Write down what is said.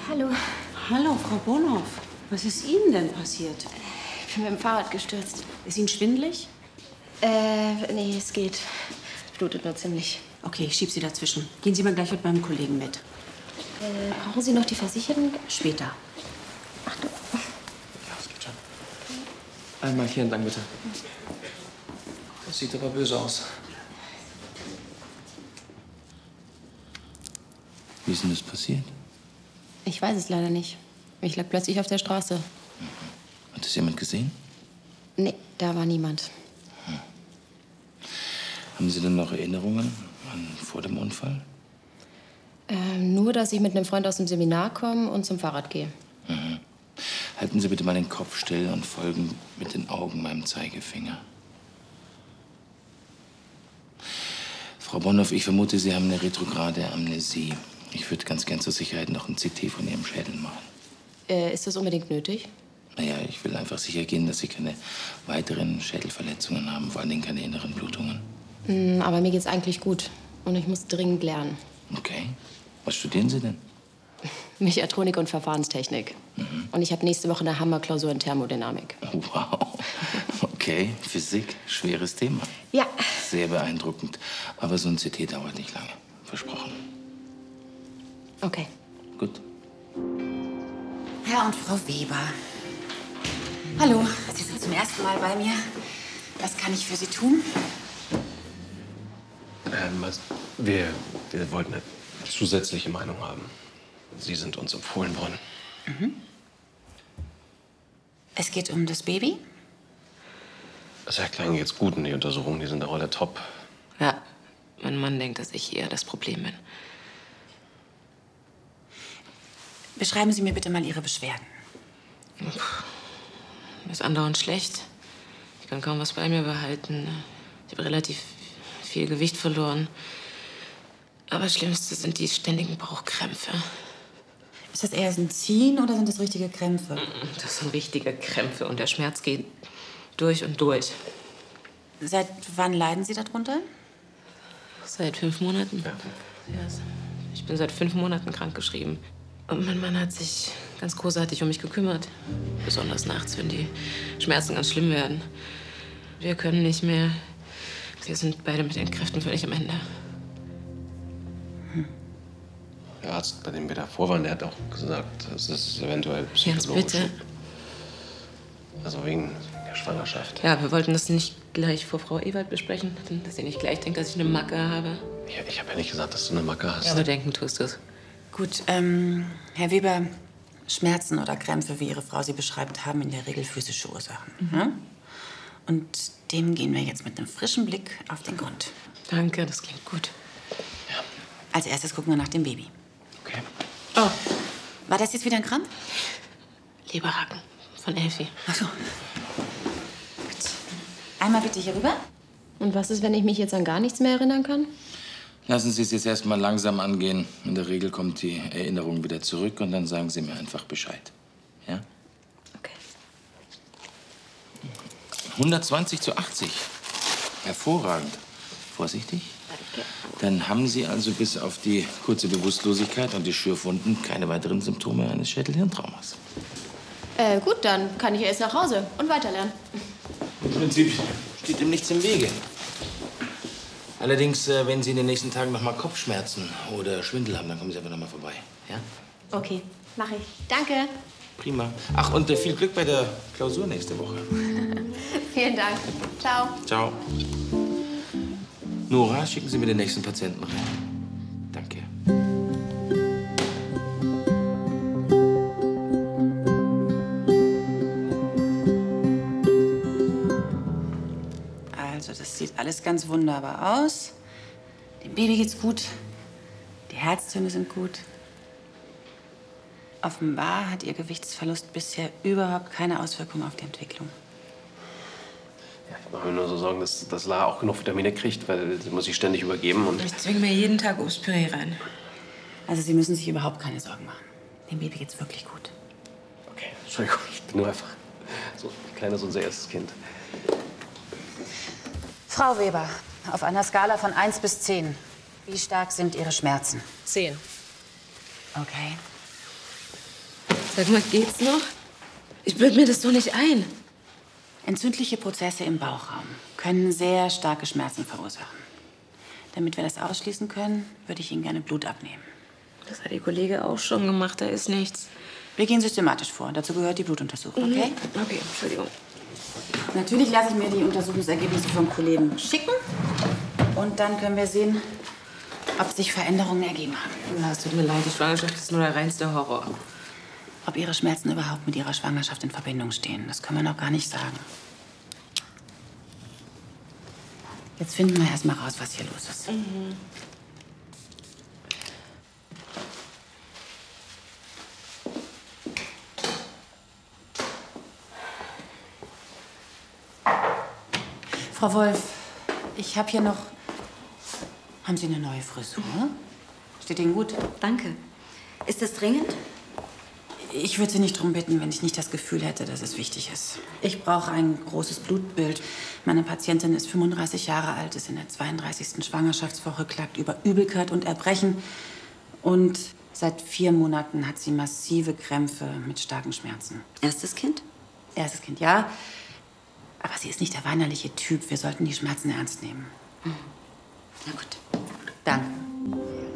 Hallo. Hallo, Frau Bonhoff. Was ist Ihnen denn passiert? Ich bin mit dem Fahrrad gestürzt. Ist Ihnen schwindelig? Nee, es geht. Blutet nur ziemlich. Okay, ich schieb Sie dazwischen. Gehen Sie mal gleich mit meinem Kollegen mit. Brauchen Sie noch die Versicherung? Später. Achtung. Ja, das geht schon. Einmal hier entlang, bitte. Das sieht aber böse aus. Wie ist denn das passiert? Ich weiß es leider nicht. Ich lag plötzlich auf der Straße. Hat das jemand gesehen? Nee, da war niemand. Haben Sie denn noch Erinnerungen an vor dem Unfall? Nur, dass ich mit einem Freund aus dem Seminar komme und zum Fahrrad gehe. Halten Sie bitte mal den Kopf still und folgen mit den Augen meinem Zeigefinger. Frau Bonhoff, ich vermute, Sie haben eine retrograde Amnesie. Ich würde ganz gern zur Sicherheit noch ein CT von Ihrem Schädel machen. Ist das unbedingt nötig? Naja, ich will einfach sicher gehen, dass Sie keine weiteren Schädelverletzungen haben, vor allen Dingen keine inneren Blutungen. Aber mir geht's eigentlich gut. Und ich muss dringend lernen. Okay. Was studieren Sie denn? Mechatronik und Verfahrenstechnik. Und ich habe nächste Woche eine Hammerklausur in Thermodynamik. Wow. Okay, Physik, schweres Thema. Ja. Sehr beeindruckend. Aber so ein CT dauert nicht lange. Versprochen. Okay. Gut. Herr und Frau Weber. Hallo, Sie sind zum ersten Mal bei mir. Was kann ich für Sie tun? Wir wollten eine zusätzliche Meinung haben. Sie sind uns empfohlen worden. Es geht um das Baby? Also Herr Klein geht's gut und die Untersuchungen, die sind auch alle top. Ja, mein Mann denkt, dass ich eher das Problem bin. Beschreiben Sie mir bitte mal Ihre Beschwerden. Mir ist andauernd schlecht. Ich kann kaum was bei mir behalten. Ich habe relativ viel Gewicht verloren. Aber das Schlimmste sind die ständigen Bauchkrämpfe. Ist das eher ein Ziehen oder sind das richtige Krämpfe? Das sind richtige Krämpfe und der Schmerz geht durch und durch. Seit wann leiden Sie darunter? Seit 5 Monaten. Ja. Ja, ich bin seit 5 Monaten krankgeschrieben. Und mein Mann hat sich ganz großartig um mich gekümmert. Besonders nachts, wenn die Schmerzen ganz schlimm werden. Wir können nicht mehr. Wir sind beide mit den Kräften völlig am Ende. Der Arzt, bei dem wir davor waren, der hat auch gesagt, es ist eventuell Jens, psychologisch. bitte. Also wegen der Schwangerschaft. Ja, wir wollten das nicht gleich vor Frau Ewald besprechen, dass sie nicht gleich denkt, dass ich eine Macke habe. Ich habe ja nicht gesagt, dass du eine Macke hast. Ja, aber denken tust du es. Gut, Herr Weber, Schmerzen oder Krämpfe, wie Ihre Frau sie beschreibt, haben in der Regel physische Ursachen. Ne? Und dem gehen wir jetzt mit einem frischen Blick auf den Grund. Danke, das klingt gut. Als erstes gucken wir nach dem Baby. Okay. Oh, war das jetzt wieder ein Krampf? Leberhaken von Elfi. Ach so. Gut. Einmal bitte hier rüber. Und was ist, wenn ich mich jetzt an gar nichts mehr erinnern kann? Lassen Sie es jetzt erst mal langsam angehen. In der Regel kommt die Erinnerung wieder zurück und dann sagen Sie mir einfach Bescheid. Ja? Okay. 120:80. Hervorragend. Vorsichtig. Dann haben Sie also bis auf die kurze Bewusstlosigkeit und die Schürfwunden keine weiteren Symptome eines Schädelhirntraumas. Gut, dann kann ich erst nach Hause und weiterlernen. Im Prinzip steht ihm nichts im Wege. Allerdings, wenn Sie in den nächsten Tagen noch mal Kopfschmerzen oder Schwindel haben, dann kommen Sie einfach noch mal vorbei. Ja? Okay, mache ich. Danke. Prima. Ach, und viel Glück bei der Klausur nächste Woche. Vielen Dank. Ciao. Ciao. Nora, schicken Sie mir den nächsten Patienten rein. Danke. Also, das sieht alles ganz wunderbar aus. Dem Baby geht's gut. Die Herztöne sind gut. Offenbar hat Ihr Gewichtsverlust bisher überhaupt keine Auswirkung auf die Entwicklung. Ja, ich mache mir nur so Sorgen, dass La auch genug Vitamine kriegt, weil sie muss sich ständig übergeben. Und Ich zwinge mir jeden Tag Obstpüree rein. Also, Sie müssen sich überhaupt keine Sorgen machen. Dem Baby geht's wirklich gut. okay, Entschuldigung, ich bin nur einfach so kleines unser erstes Kind. Frau Weber, auf einer Skala von 1 bis 10, wie stark sind Ihre Schmerzen? 10. Okay. Sag mal, geht's noch? Ich bilde mir das doch nicht ein. Entzündliche Prozesse im Bauchraum können sehr starke Schmerzen verursachen. Damit wir das ausschließen können, würde ich Ihnen gerne Blut abnehmen. Das hat Ihr Kollege auch schon gemacht, da ist nichts. Wir gehen systematisch vor. Dazu gehört die Blutuntersuchung, okay? Okay, Entschuldigung. Natürlich lasse ich mir die Untersuchungsergebnisse vom Kollegen schicken. Und dann können wir sehen, ob sich Veränderungen ergeben haben. Ja, es tut mir leid, die Schwangerschaft ist nur der reinste Horror. Ob Ihre Schmerzen überhaupt mit Ihrer Schwangerschaft in Verbindung stehen, das können wir noch gar nicht sagen. Jetzt finden wir erst mal raus, was hier los ist. Frau Wolf, ich habe hier noch... Haben Sie eine neue Frisur? Steht Ihnen gut? Danke. Ist das dringend? Ich würde Sie nicht darum bitten, wenn ich nicht das Gefühl hätte, dass es wichtig ist. Ich brauche ein großes Blutbild. Meine Patientin ist 35 Jahre alt, ist in der 32. Schwangerschaftswoche, klagt über Übelkeit und Erbrechen. Und seit 4 Monaten hat sie massive Krämpfe mit starken Schmerzen. Erstes Kind? Erstes Kind, ja. Aber sie ist nicht der weinerliche Typ. Wir sollten die Schmerzen ernst nehmen. Na gut. Danke.